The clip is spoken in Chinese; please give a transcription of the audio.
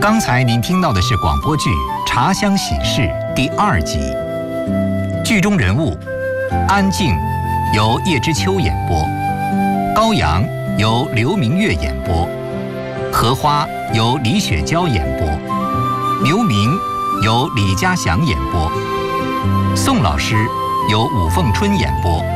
刚才您听到的是广播剧《茶香喜事》第2集，剧中人物安静由叶知秋演播，高阳由刘明月演播，荷花由李雪娇演播，刘明由李家祥演播，宋老师由武凤春演播。